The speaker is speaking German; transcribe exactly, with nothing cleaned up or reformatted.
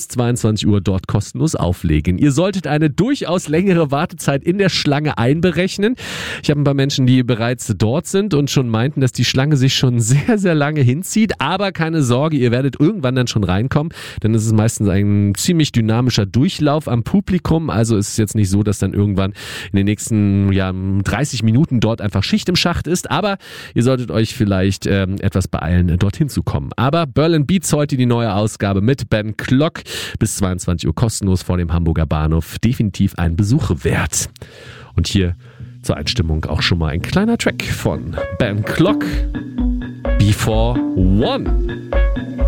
zweiundzwanzig Uhr dort kostenlos auflegen. Ihr solltet eine durchaus längere Wartezeit in der Schlange einberechnen. Ich habe ein paar Menschen, die bereits dort sind und schon meinten, dass die Schlange sich schon sehr, sehr lange hinzieht. Aber keine Sorge, ihr werdet irgendwann dann schon reinkommen, denn es ist meistens ein ziemlich dynamischer Durchlauf am Publikum. Also ist es jetzt nicht so, dass dann irgendwann in den nächsten ja, dreißig Minuten dort einfach Schicht im Schacht ist. Aber ihr solltet euch vielleicht ähm, etwas beeilen, dorthin zu kommen. Aber Berlin Beats heute die neue Ausgabe mit Ben Klock. Bis zweiundzwanzig Uhr kostenlos vor dem Hamburger Bahnhof. Definitiv ein Besuch wert. Und hier zur Einstimmung auch schon mal ein kleiner Track von Ben Klock. Before One.